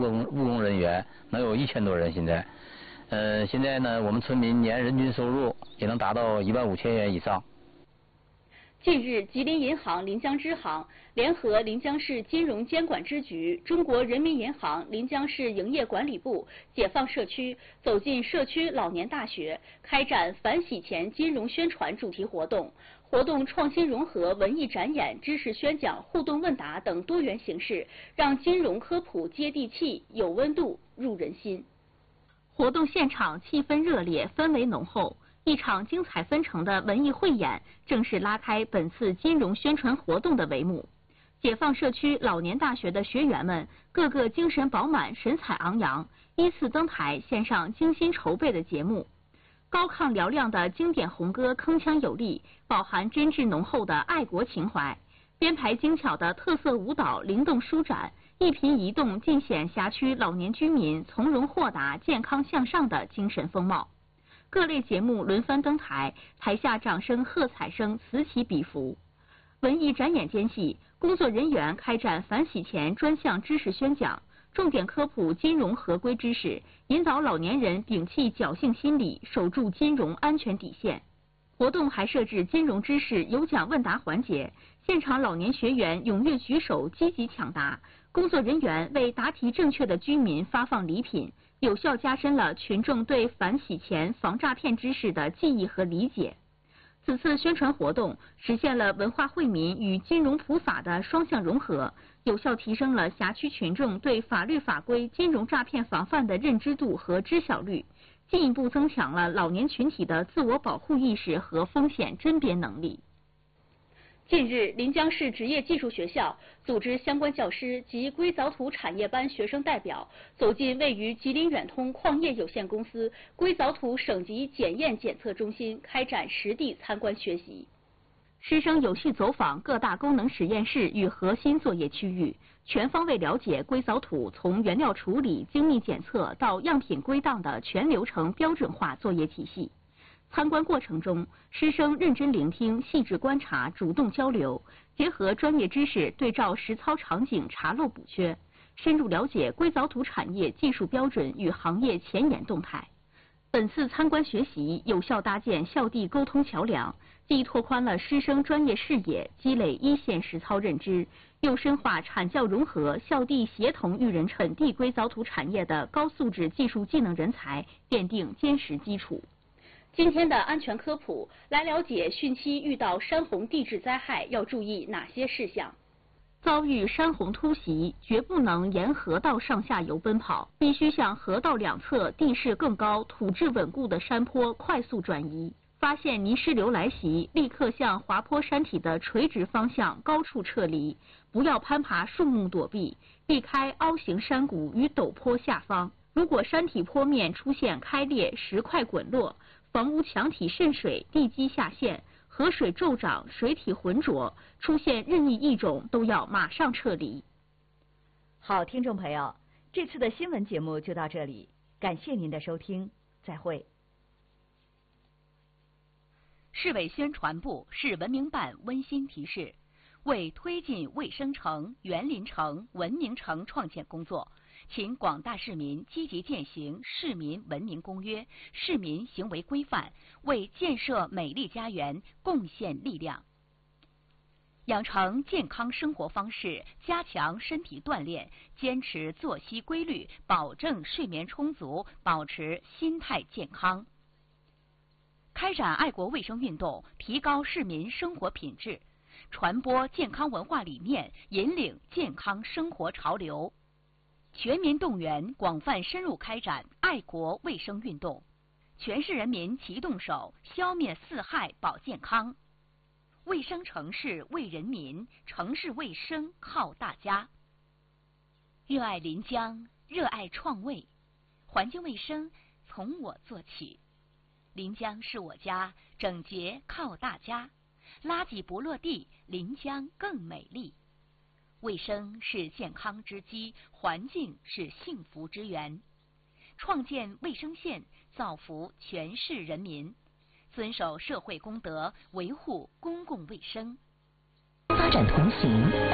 务工人员，能有1000多人现在。现在呢，我们村民年人均收入也能达到15000元以上。 近日，吉林银行临江支行联合临江市金融监管支局、中国人民银行临江市营业管理部、解放社区走进社区老年大学，开展反洗钱金融宣传主题活动。活动创新融合文艺展演、知识宣讲、互动问答等多元形式，让金融科普接地气、有温度、入人心。活动现场气氛热烈，氛围浓厚。一场精彩纷呈的文艺汇演正式拉开本次金融宣传活动的帷幕。解放社区老年大学的学员们个个精神饱满、神采昂扬，依次登台献上精心筹备的节目。高亢嘹亮的经典红歌铿锵有力，饱含真挚浓厚的爱国情怀；编排精巧的特色舞蹈灵动舒展，一颦一动尽显辖区老年居民从容豁达、健康向上的精神风貌。各类节目轮番登台，台下掌声、喝彩声此起彼伏。文艺展演间隙，工作人员开展反洗钱专项知识宣讲，重点科普金融合规知识，引导老年人摒弃侥幸心理，守住金融安全底线。活动还设置金融知识有奖问答环节，现场老年学员踊跃举手，积极抢答，工作人员为答题正确的居民发放礼品，有效加深了群众对反洗钱、防诈骗知识的记忆和理解。此次宣传活动实现了文化惠民与金融普法的双向融合，有效提升了辖区群众对法律法规、金融诈骗防范的认知度和知晓率，进一步增强了老年群体的自我保护意识和风险甄别能力。近日，临江市职业技术学校组织相关教师及硅藻土产业班学生代表走进位于吉林远通矿业有限公司硅藻土省级检验检测中心，开展实地参观学习。师生有序走访各大功能实验室与核心作业区域，全方位了解硅藻土从原料处理、精密检测到样品归档的全流程标准化作业体系。参观过程中，师生认真聆听、细致观察、主动交流，结合专业知识对照实操场景查漏补缺，深入了解硅藻土产业技术标准与行业前沿动态。本次参观学习有效搭建校地沟通桥梁，既拓宽了师生专业视野，积累一线实操认知，又深化产教融合、校地协同育人产地硅藻土产业的高素质技术技能人才，奠定坚实基础。今天的安全科普，来了解汛期遇到山洪地质灾害要注意哪些事项。遭遇山洪突袭，绝不能沿河道上下游奔跑，必须向河道两侧地势更高、土质稳固的山坡快速转移。发现泥石流来袭，立刻向滑坡山体的垂直方向高处撤离，不要攀爬树木躲避，避开凹形山谷与陡坡下方。如果山体坡面出现开裂、石块滚落，房屋墙体渗水、地基下陷、河水骤涨、水体浑浊，出现任意异种都要马上撤离。 好，听众朋友，这次的新闻节目就到这里，感谢您的收听，再会。 市委宣传部、市文明办温馨提示：为推进卫生城、园林城、文明城创建工作，请广大市民积极践行《市民文明公约》、市民行为规范，为建设美丽家园贡献力量。养成健康生活方式，加强身体锻炼，坚持作息规律，保证睡眠充足，保持心态健康。开展爱国卫生运动，提高市民生活品质，传播健康文化理念，引领健康生活潮流。全民动员，广泛深入开展爱国卫生运动，全市人民齐动手，消灭四害保健康。卫生城市为人民，城市卫生靠大家。热爱临江，热爱创卫，环境卫生从我做起。临江是我家，整洁靠大家。垃圾不落地，临江更美丽。卫生是健康之基，环境是幸福之源。创建卫生县，造福全市人民，遵守社会公德，维护公共卫生。 发展同行。